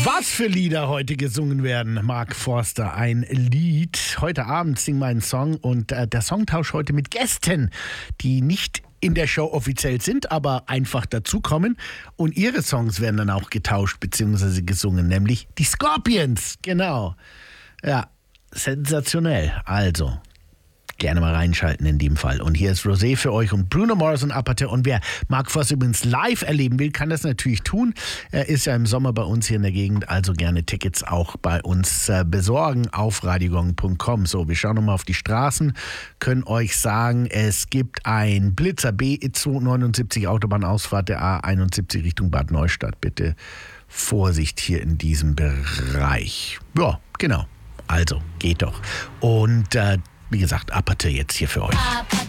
Was für Lieder heute gesungen werden, Mark Forster, ein Lied. Heute Abend sing meinen Song und der Songtausch heute mit Gästen, die nicht in der Show offiziell sind, aber einfach dazukommen. Und ihre Songs werden dann auch getauscht bzw. gesungen, nämlich die Scorpions. Genau. Ja, sensationell. Also, gerne mal reinschalten in dem Fall. Und hier ist Rosé für euch und Bruno Mars und Apathy. Und wer Mark Forster übrigens live erleben will, kann das natürlich tun. Er ist ja im Sommer bei uns hier in der Gegend, also gerne Tickets auch bei uns besorgen auf radiogong.com. So, wir schauen nochmal auf die Straßen, können euch sagen, es gibt ein Blitzer B279 Autobahnausfahrt der A71 Richtung Bad Neustadt. Bitte Vorsicht hier in diesem Bereich. Ja, genau. Also, geht doch. Und wie gesagt, Apathy jetzt hier für euch.